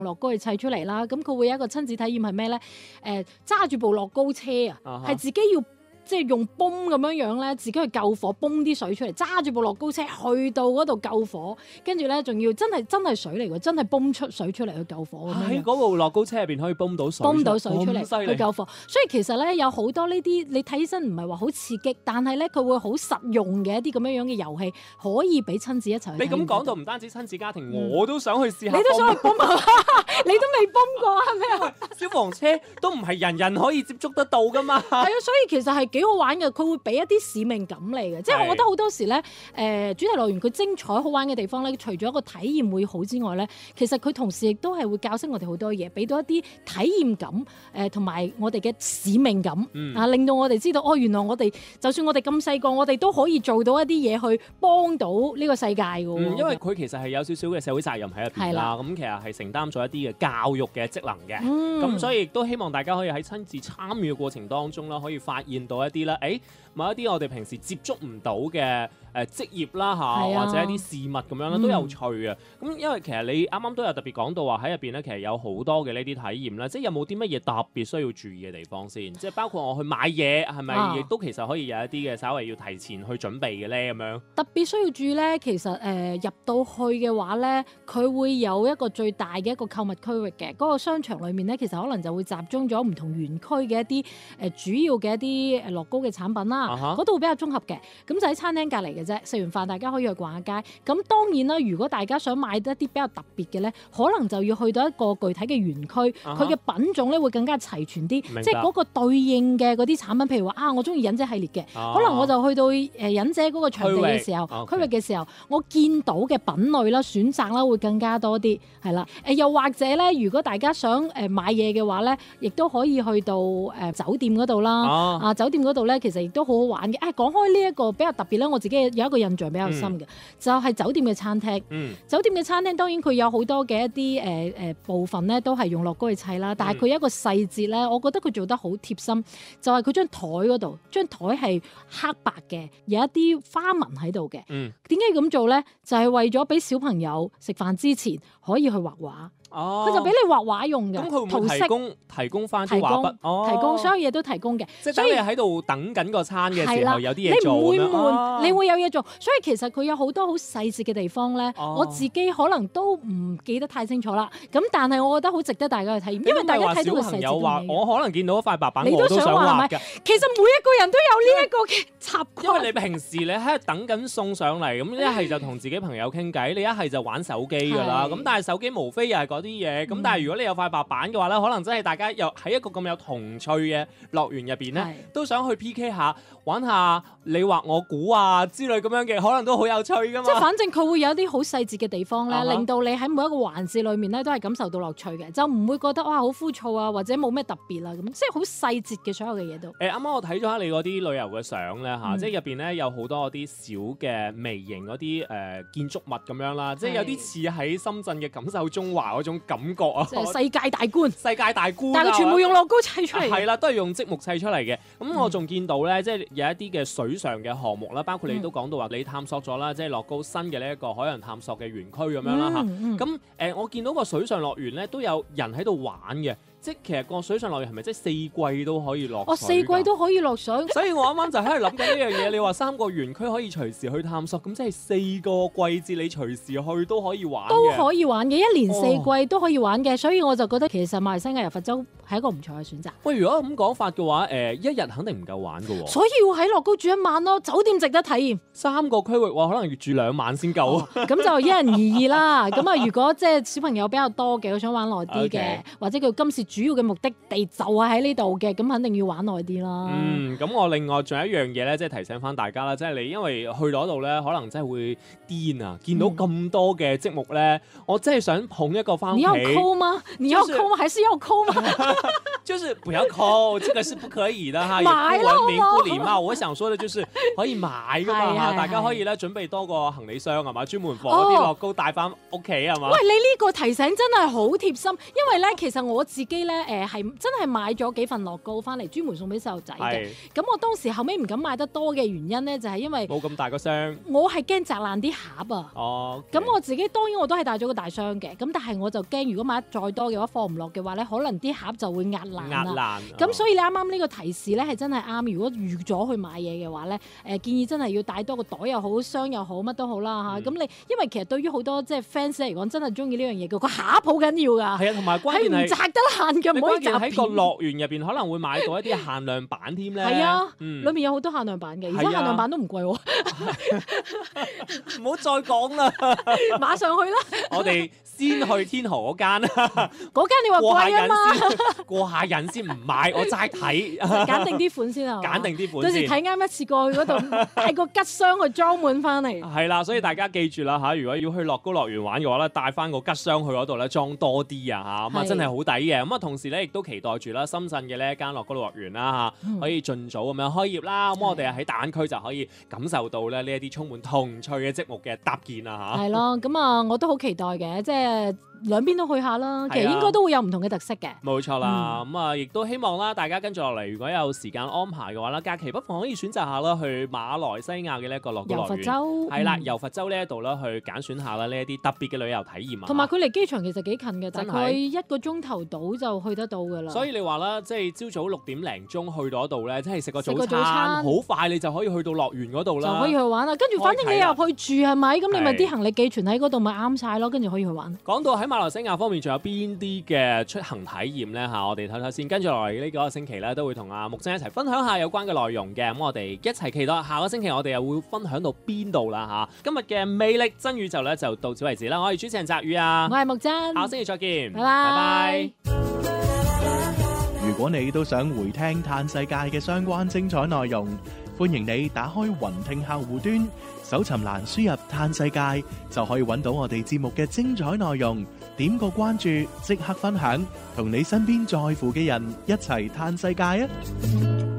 樂高去砌出嚟啦。咁佢會有一個親子體驗係咩咧？揸住部樂高車啊，係自己要。即係用泵咁樣咧，自己去救火，泵啲水出嚟，揸住部樂高車去到嗰度救火，跟住咧仲要真係水嚟㗎，真係泵出水出嚟去救火咁樣。 喺嗰部樂高車入邊可以泵到水出嚟去救火，所以其實咧有好多呢啲你睇起身唔係話好刺激，但係咧佢會好實用嘅一啲咁樣嘅遊戲，可以俾親子一齊去。 你咁講到唔單止親子家庭，我都想去試下。 你都想去泵啊？你都未泵過係咪啊？ 消防車都唔係人人可以接觸得到噶嘛。 係啊，所以其實係幾好玩嘅，佢會俾一啲使命感嚟嘅，即係我覺得好多時咧，主題樂園佢精彩好玩嘅地方咧，除咗一個體驗會好之外咧，其實佢同時亦都係會教識我哋好多嘢，俾到一啲體驗感，同埋我哋嘅使命感，令到我哋知道原來我哋就算我哋咁細個，我哋都可以做到一啲嘢去幫到呢個世界㗎。 因為佢其實係有少少嘅社會責任喺入邊啦，咁其實係承擔咗一啲嘅教育嘅職能嘅，咁所以亦都希望大家可以喺親自參與嘅過程當中啦，可以發現到一啲啦，某一啲我哋平時接觸唔到嘅職業啦或者一啲事物咁樣啦，都有趣啊！咁因為其實你啱啱都有特別講到話喺入邊咧，其實有好多嘅呢啲體驗啦，即係有冇啲乜嘢特別需要注意嘅地方先？即係包括我去買嘢係咪亦都其實可以有一啲嘅稍微要提前去準備嘅咧咁樣？ 特別需要注意咧，其實入到去嘅話咧，佢會有一個最大嘅一個購物區域嘅，嗰個商場裡面咧，其實可能就會集中咗唔同園區嘅一啲主要嘅一啲樂高嘅產品啦。嗰度會比較綜合嘅，咁就喺餐廳隔離嘅啫。食完飯大家可以去逛下街。咁當然啦，如果大家想買得一啲比較特別嘅咧，可能就要去到一個具體嘅園區，佢嘅品種咧會更加齊全啲，即係嗰個對應嘅嗰啲產品。譬如話我中意忍者系列嘅，可能我就去到忍者嗰個場地嘅時候，區域嘅時候，我見到嘅品類啦、選擇啦會更加多啲，係啦。又或者咧，如果大家想買嘢嘅話咧，亦都可以去到酒店嗰度啦。酒店嗰度咧，其實亦都好好玩嘅。講開呢一個比較特別咧，我自己有一個印象比較深嘅，就係酒店嘅餐廳。酒店嘅餐廳當然佢有好多嘅一啲部分咧，都係用樂高去砌啦。但係佢有一個細節咧，我覺得佢做得好貼心，就係佢張台嗰度，張台係黑白嘅，有一啲花紋喺度嘅。點解要咁做咧？就係為咗俾小朋友食飯之前可以去畫畫。佢就俾你畫畫用嘅， 咁佢會唔會提供翻啲畫筆？ 提供所有嘢都提供嘅， 即係等你喺度等緊個餐嘅時候有啲嘢做， 你唔會悶，你會有嘢做。所以其實佢有好多好細節嘅地方咧，我自己可能都唔記得太清楚啦。咁但係我覺得好值得大家去體驗，因為大家睇到個細節。小朋友話我可能見到一塊白板， 你都想畫嘅。其實每一個人都有呢一個嘅習慣。 因為你平時你喺度等緊送上嚟，咁一係就同自己朋友傾偈，你一係就玩手機㗎啦。咁但係手機無非又係嗰啲嘢，咁但係如果你有塊白板嘅話咧，可能真係大家又喺一個咁有童趣嘅樂園入邊咧，都想去 PK 下，玩下你畫我估啊之類咁樣嘅，可能都好有趣噶嘛。 即係反正佢會有啲好細節嘅地方咧，令到你喺每一個環節裏面咧都係感受到樂趣嘅，就唔會覺得哇好枯燥啊，或者冇咩特別啦咁，即係好細節嘅所有嘅嘢都。 啱啱我睇咗下你嗰啲旅遊嘅相咧嚇，即係入邊咧有好多嗰啲小嘅微型嗰啲建築物咁樣啦，即係有啲似喺深圳嘅錦繡中華嗰種感覺啊！ 即係世界大觀， 世界大觀， 但係佢全部用樂高砌出嚟。 係啦，都係用積木砌出嚟嘅。咁我仲見到咧，即係有一啲嘅水上嘅項目啦，包括你都講到話你探索咗啦，即係樂高新嘅呢一個海洋探索嘅園區咁樣啦嚇。咁我見到個水上樂園咧都有人喺度玩嘅。即係其實個水上樂園係咪即係四季都可以落水？ 四季都可以落水。 所以我啱啱就喺度諗緊呢樣嘢。你話3個園區可以隨時去探索，咁即係4個季節你隨時去都可以玩嘅。 都可以玩嘅，一年4季都可以玩嘅。所以我就覺得其實馬來西亞由佛州係一個唔錯嘅選擇。 喂，如果咁講法嘅話，一日肯定唔夠玩㗎喎。 所以要喺樂高住1晚咯，酒店值得體驗。 3個區域可能要住2晚先夠。 咁就因人而異啦。咁啊，如果即係小朋友比較多嘅，佢想玩耐啲嘅，或者佢今次主要嘅目的地就係喺呢度嘅，咁肯定要玩耐啲啦。 咁我另外仲有一樣嘢咧，即係提醒翻大家啦，即係你因為去到嗰度咧，可能真係會癲啊！見到咁多嘅積木咧，我真係想捧一個翻屋企。 你要摳嗎？你要摳嗎？還是要摳嗎？ 就是不要扣，這個是不可以的哈，也不文明不禮貌。我想說的就是可以買噶嘛，大家可以咧準備多個行李箱係嘛，專門放啲樂高帶翻屋企係嘛。 喂，你呢個提醒真係好貼心，因為咧其實我自己咧係真係買咗幾份樂高翻嚟，專門送俾細路仔嘅。咁我當時後尾唔敢買得多嘅原因咧，就係因為冇咁大個箱， 我係驚砸爛啲盒啊。 哦， 咁我自己當然我都係帶咗個大箱嘅，咁但係我就驚如果買得再多嘅話放唔落嘅話咧，可能啲盒就會壓爛啦。咁所以你啱啱呢個提示咧係真係啱。如果預咗去買嘢嘅話咧，建議真係要帶多個袋又好，箱又好，乜都好啦嚇。咁你因為其實對於好多即係 fans 嚟講，真係中意呢樣嘢嘅，個盒好緊要㗎。係啊，同埋關鍵係唔砸得爛嘅，唔可以砸片。 喺個樂園入邊可能會買到一啲限量版添咧。 係啊，裏面有好多限量版嘅，而且限量版都唔貴喎。 唔好再講啦， 馬上去啦！ 我哋先去天河嗰間啦。 嗰間你話貴啊嘛？ 過下癮先唔買，我齋睇。 揀定啲款先啊！ 揀定啲款先。到時睇啱一次過去嗰度，帶個吉箱去裝滿翻嚟。 係啦，所以大家記住啦嚇，如果要去樂高樂園玩嘅話咧，帶翻個吉箱去嗰度咧，裝多啲啊嚇，咁啊真係好抵嘅。咁啊同時咧，亦都期待住啦，深圳嘅呢一間樂高樂園啦嚇，可以盡早咁樣開業啦。咁我哋喺大灣區就可以感受到咧呢一啲充滿童趣嘅積木嘅搭建啊嚇。 係咯，咁啊我都好期待嘅，即係。兩邊都去下啦，其實應該都會有唔同嘅特色嘅。冇錯啦，咁啊亦都希望啦，大家跟住落嚟，如果有時間安排嘅話啦，假期不妨可以選擇下啦，去馬來西亞嘅呢一個樂高樂園。柔佛州係啦，柔佛州呢一度啦，去揀選下啦呢一啲特別嘅旅遊體驗啊。同埋佢離機場其實幾近嘅，大概1個鐘頭到就去得到㗎啦。所以你話啦，即係朝早6點零鐘去到嗰度咧，即係食個早餐，好快你就可以去到樂園嗰度啦。就可以去玩啦，跟住反正你入去住係咪？咁你咪啲行李寄存喺嗰度咪啱晒咯，跟住可以去玩。講到喺馬來西亞方面，仲有邊啲嘅出行體驗咧嚇？我哋睇睇先。跟住落嚟呢個星期咧，都會同阿木真一齊分享下有關嘅內容嘅。咁我哋一齊期待下個星期我哋又會分享到邊度啦嚇？今日嘅魅力真宇宙咧就到此為止啦。我係主持人澤宇啊，我係木真，下個星期再見，拜拜。如果你都想回聽嘆世界嘅相關精彩內容，歡迎你打開雲聽客戶端，搜尋欄輸入嘆世界，就可以揾到我哋節目嘅精彩內容。點個關注，即刻分享，同你身邊在乎嘅人一齊嘆世界啊！